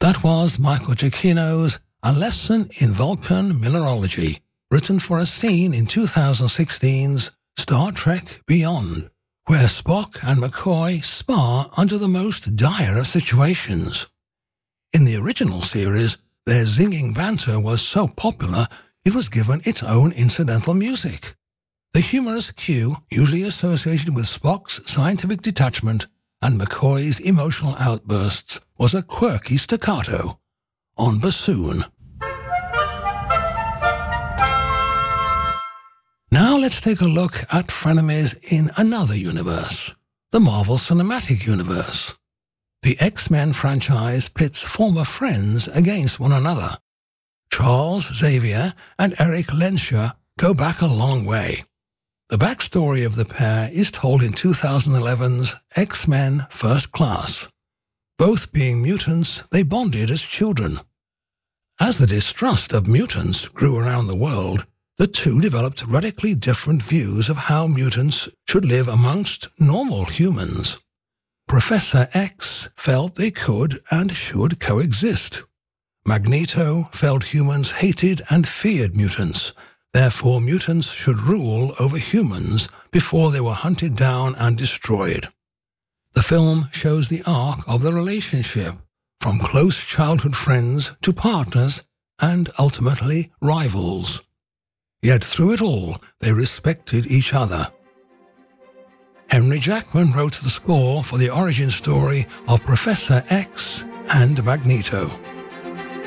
That was Michael Giacchino's A Lesson in Vulcan Mineralogy, written for a scene in 2016's Star Trek Beyond, where Spock and McCoy spar under the most dire of situations. In the original series, their zinging banter was so popular it was given its own incidental music. The humorous cue, usually associated with Spock's scientific detachment and McCoy's emotional outbursts, was a quirky staccato on bassoon. Now let's take a look at frenemies in another universe, the Marvel Cinematic Universe. The X-Men franchise pits former friends against one another. Charles Xavier and Eric Lenscher go back a long way. The backstory of the pair is told in 2011's X-Men First Class. Both being mutants, they bonded as children. As the distrust of mutants grew around the world, the two developed radically different views of how mutants should live amongst normal humans. Professor X felt they could and should coexist. Magneto felt humans hated and feared mutants. Therefore, mutants should rule over humans before they were hunted down and destroyed. The film shows the arc of the relationship, from close childhood friends to partners and ultimately rivals. Yet through it all, they respected each other. Henry Jackman wrote the score for the origin story of Professor X and Magneto.